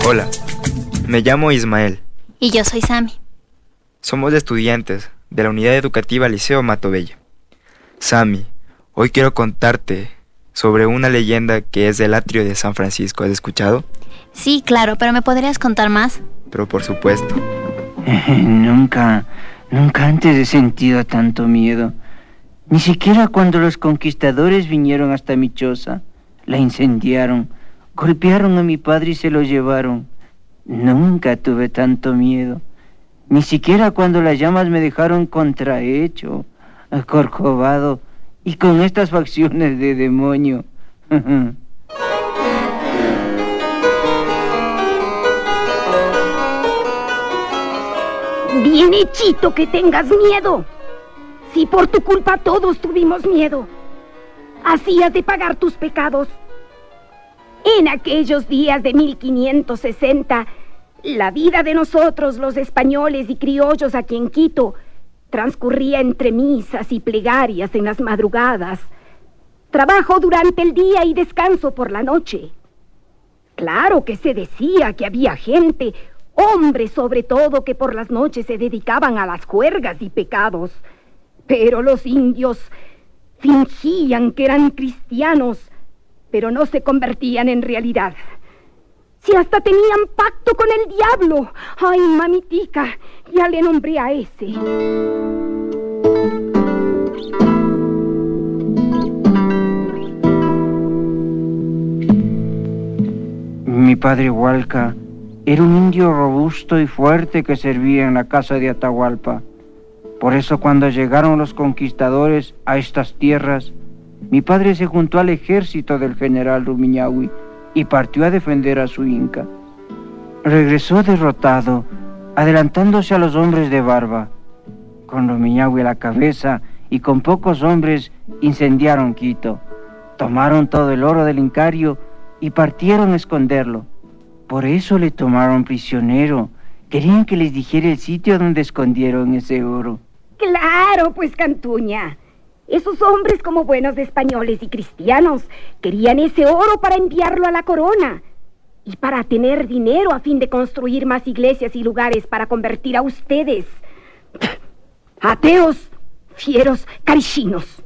Hola, me llamo Ismael. Y yo soy Sammy. Somos estudiantes de la unidad educativa Liceo Matobella. Sammy, hoy quiero contarte sobre una leyenda que es del atrio de San Francisco. ¿Has escuchado? Sí, claro, pero ¿me podrías contar más? Pero por supuesto. Nunca antes he sentido tanto miedo. Ni siquiera cuando los conquistadores vinieron hasta mi choza, la incendiaron, golpearon a mi padre y se lo llevaron. Nunca tuve tanto miedo. Ni siquiera cuando las llamas me dejaron contrahecho, acorcovado y con estas facciones de demonio. Bien hechito que tengas miedo. Si por tu culpa todos tuvimos miedo. Hacías de pagar tus pecados. En aquellos días de 1560, la vida de nosotros, los españoles y criollos aquí en Quito, transcurría entre misas y plegarias en las madrugadas, trabajo durante el día y descanso por la noche. Claro que se decía que había gente, hombres sobre todo, que por las noches se dedicaban a las juergas y pecados, pero los indios fingían que eran cristianos, pero no se convertían en realidad. Si hasta tenían pacto con el diablo. Ay, mamitica, ya le nombré a ese. Mi padre Hualca era un indio robusto y fuerte que servía en la casa de Atahualpa. Por eso cuando llegaron los conquistadores a estas tierras, mi padre se juntó al ejército del general Rumiñahui y partió a defender a su inca. Regresó derrotado, adelantándose a los hombres de barba. Con Rumiñahui a la cabeza y con pocos hombres incendiaron Quito. Tomaron todo el oro del incario y partieron a esconderlo. Por eso le tomaron prisionero. Querían que les dijera el sitio donde escondieron ese oro. Claro, pues, Cantuña. Esos hombres, como buenos españoles y cristianos, querían ese oro para enviarlo a la corona y para tener dinero a fin de construir más iglesias y lugares para convertir a ustedes, ateos, fieros, carichinos.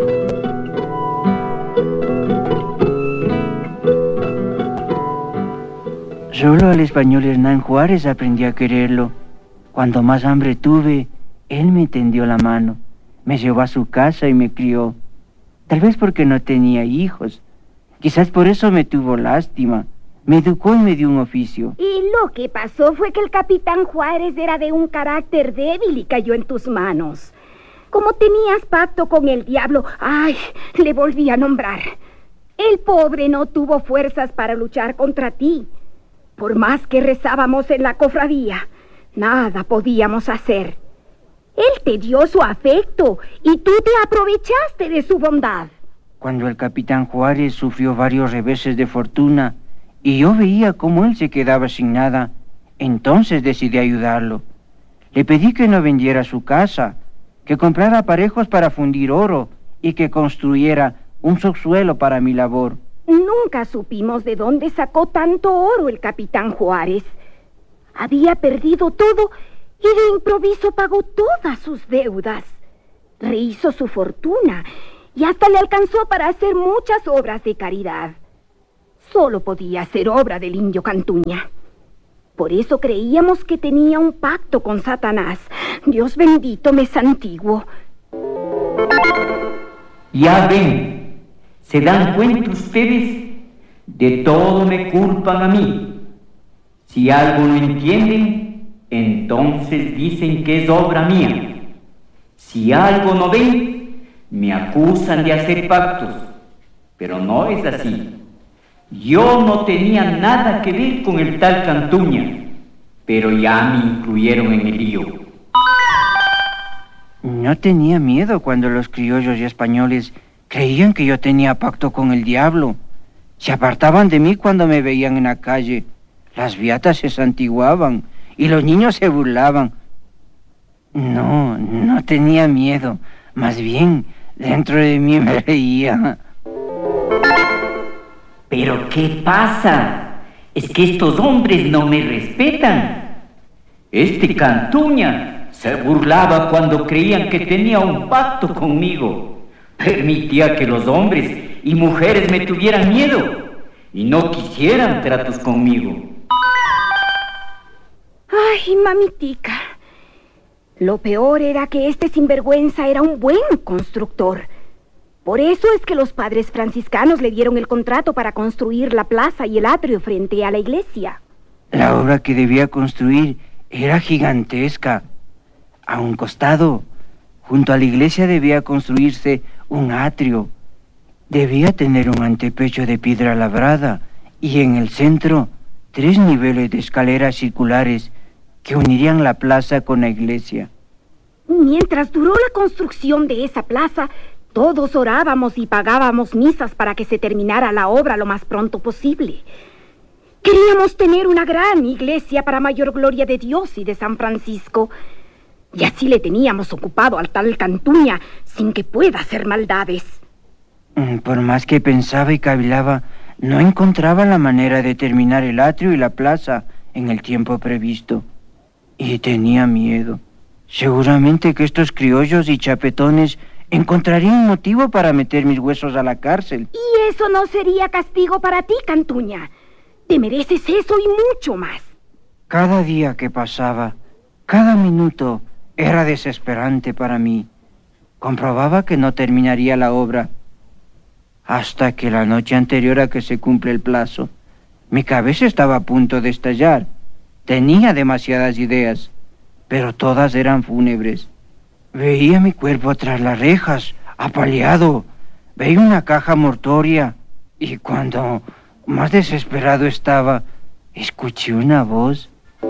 Solo al español Hernán Juárez aprendí a quererlo. Cuando más hambre tuve, él me tendió la mano, me llevó a su casa y me crió. Tal vez porque no tenía hijos. Quizás por eso me tuvo lástima. Me educó y me dio un oficio. Y lo que pasó fue que el capitán Juárez era de un carácter débil y cayó en tus manos. Como tenías pacto con el diablo, ¡ay!, le volví a nombrar. El pobre no tuvo fuerzas para luchar contra ti. Por más que rezábamos en la cofradía, nada podíamos hacer. Él te dio su afecto y tú te aprovechaste de su bondad. Cuando el capitán Juárez sufrió varios reveses de fortuna y yo veía cómo él se quedaba sin nada, entonces decidí ayudarlo. Le pedí que no vendiera su casa, que comprara aparejos para fundir oro y que construyera un subsuelo para mi labor. Nunca supimos de dónde sacó tanto oro el capitán Juárez. Había perdido todo y de improviso pagó todas sus deudas. Rehizo su fortuna y hasta le alcanzó para hacer muchas obras de caridad. Solo podía hacer obra del indio Cantuña. Por eso creíamos que tenía un pacto con Satanás. Dios bendito me santiguo. Ya ven, ¿se dan cuenta ustedes? De todo me culpan a mí. Si algo no entienden, entonces dicen que es obra mía. Si algo no ven, me acusan de hacer pactos. Pero no es así. Yo no tenía nada que ver con el tal Cantuña, pero ya me incluyeron en el lío. No tenía miedo cuando los criollos y españoles creían que yo tenía pacto con el diablo. Se apartaban de mí cuando me veían en la calle. Las beatas se santiguaban y los niños se burlaban. No tenía miedo. Más bien, dentro de mí me reía. ¿Pero qué pasa? es que estos hombres no me respetan. Este Cantuña se burlaba cuando creían que tenía un pacto conmigo. Permitía que los hombres y mujeres me tuvieran miedo y no quisieran tratos conmigo. Ay, mamitica. Lo peor era que este sinvergüenza era un buen constructor. Por eso es que los padres franciscanos le dieron el contrato para construir la plaza y el atrio frente a la iglesia. La obra que debía construir era gigantesca. A un costado, junto a la iglesia, debía construirse un atrio. Debía tener un antepecho de piedra labrada y en el centro 3 niveles de escaleras circulares que unirían la plaza con la iglesia. Mientras duró la construcción de esa plaza, todos orábamos y pagábamos misas para que se terminara la obra lo más pronto posible. Queríamos tener una gran iglesia para mayor gloria de Dios y de San Francisco. Y así le teníamos ocupado al tal Cantuña sin que pueda hacer maldades. Por más que pensaba y cavilaba, no encontraba la manera de terminar el atrio y la plaza en el tiempo previsto. Y tenía miedo. Seguramente que estos criollos y chapetones encontrarían un motivo para meter mis huesos a la cárcel. Y eso no sería castigo para ti, Cantuña. Te mereces eso y mucho más. Cada día que pasaba, cada minuto, era desesperante para mí. Comprobaba que no terminaría la obra. Hasta que la noche anterior a que se cumple el plazo, mi cabeza estaba a punto de estallar. Tenía demasiadas ideas, pero todas eran fúnebres. Veía mi cuerpo tras las rejas, apaleado. Veía una caja mortuoria. Y cuando más desesperado estaba, escuché una voz.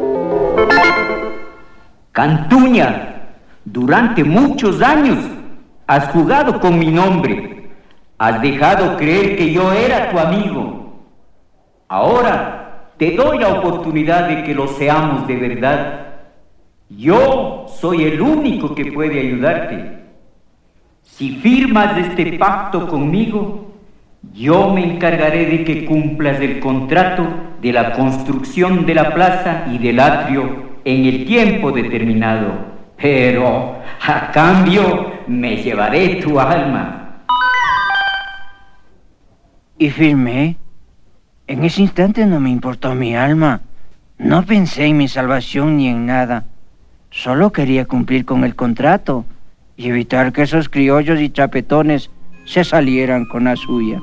Cantuña, durante muchos años has jugado con mi nombre. Has dejado creer que yo era tu amigo. Ahora te doy la oportunidad de que lo seamos de verdad. Yo soy el único que puede ayudarte. Si firmas este pacto conmigo, yo me encargaré de que cumplas el contrato de la construcción de la plaza y del atrio en el tiempo determinado. Pero a cambio me llevaré tu alma. Y firmé. En ese instante no me importó mi alma. No pensé en mi salvación ni en nada. Solo quería cumplir con el contrato y evitar que esos criollos y chapetones se salieran con la suya.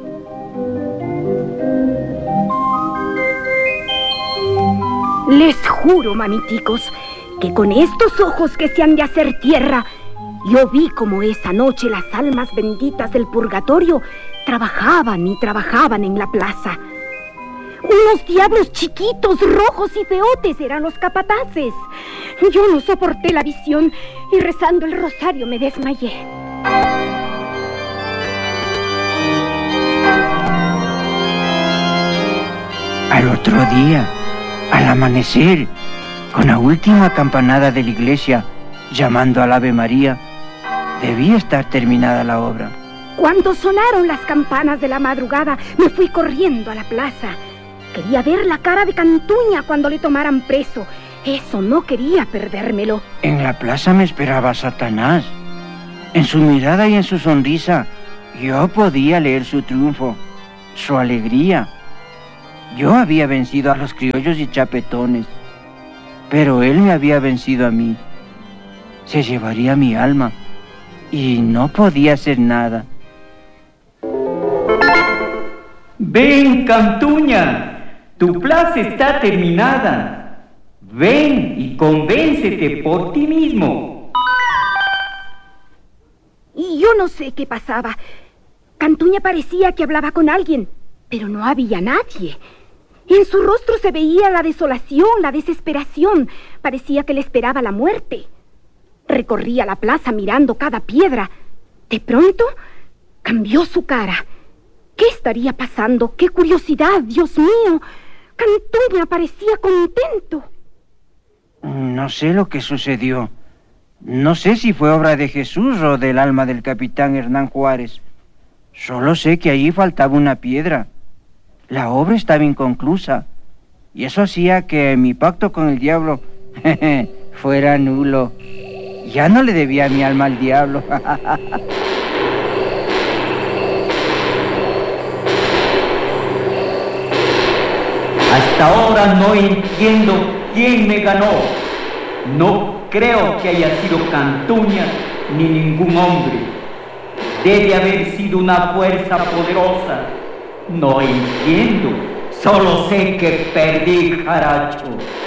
Les juro, mamiticos, que con estos ojos que se han de hacer tierra, yo vi como esa noche las almas benditas del purgatorio trabajaban y trabajaban en la plaza. Unos diablos chiquitos, rojos y feotes eran los capataces. Yo no soporté la visión y rezando el rosario me desmayé. Al otro día, al amanecer, con la última campanada de la iglesia llamando al Ave María, debía estar terminada la obra. Cuando sonaron las campanas de la madrugada, me fui corriendo a la plaza. Quería ver la cara de Cantuña cuando le tomaran preso. Eso no quería perdérmelo. En la plaza me esperaba Satanás. En su mirada y en su sonrisa, yo podía leer su triunfo, su alegría. Yo había vencido a los criollos y chapetones, pero él me había vencido a mí. Se llevaría mi alma y no podía hacer nada. Ven, Cantuña, tu plaza está terminada. Ven y convéncete por ti mismo. Y yo no sé qué pasaba. Cantuña parecía que hablaba con alguien, pero no había nadie. En su rostro se veía la desolación, la desesperación. Parecía que le esperaba la muerte. Recorría la plaza mirando cada piedra. De pronto, cambió su cara. ¿Qué estaría pasando? ¡Qué curiosidad, Dios mío! Cantuña parecía contento. No sé lo que sucedió. No sé si fue obra de Jesús o del alma del capitán Hernán Juárez. Solo sé que allí faltaba una piedra. La obra estaba inconclusa y eso hacía que mi pacto con el diablo fuera nulo. Ya no le debía mi alma al diablo. Hasta ahora no entiendo quién me ganó. No creo que haya sido Cantuña ni ningún hombre. Debe haber sido una fuerza poderosa. No entiendo. Solo sé que perdí, Jaracho.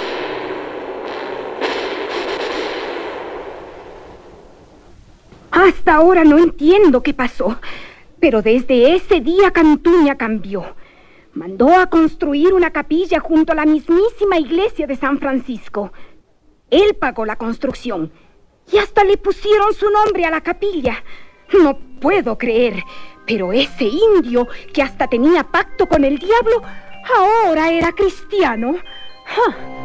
Hasta ahora no entiendo qué pasó, pero desde ese día Cantuña cambió. Mandó a construir una capilla junto a la mismísima iglesia de San Francisco. Él pagó la construcción y hasta le pusieron su nombre a la capilla. No puedo creer, pero ese indio que hasta tenía pacto con el diablo, ahora era cristiano. ¡Ja!